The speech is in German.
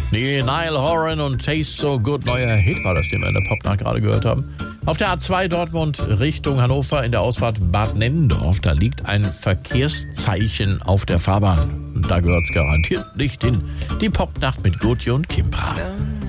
Die Niall Horan und Taste So Good, neuer Hit war das, den wir in der Popnacht gerade gehört haben. Auf der A2 Dortmund Richtung Hannover in der Ausfahrt Bad Nennendorf, da liegt ein Verkehrszeichen auf der Fahrbahn. Und da gehört's garantiert nicht hin. Die Popnacht mit Gotje und Kimpra.